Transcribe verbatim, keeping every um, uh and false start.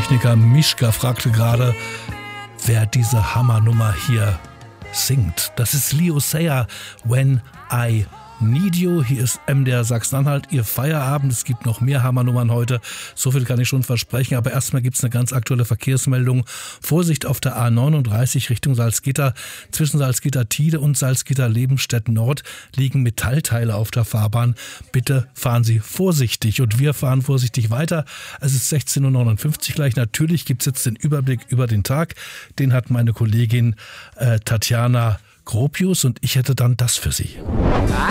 Techniker Mischka fragte gerade, wer diese Hammernummer hier singt. Das ist Leo Sayer, When I Need You. Hier ist M D R Sachsen-Anhalt, Ihr Feierabend. Es gibt noch mehr Hammernummern heute. So viel kann ich schon versprechen. Aber erstmal gibt es eine ganz aktuelle Verkehrsmeldung. Vorsicht auf der A neununddreißig Richtung Salzgitter. Zwischen Salzgitter-Tide und Salzgitter-Lebenstedt Nord liegen Metallteile auf der Fahrbahn. Bitte fahren Sie vorsichtig. Und wir fahren vorsichtig weiter. Es ist sechzehn Uhr neunundfünfzig gleich. Natürlich gibt es jetzt den Überblick über den Tag. Den hat meine Kollegin äh, Tatjana Gropius und ich hätte dann das für Sie.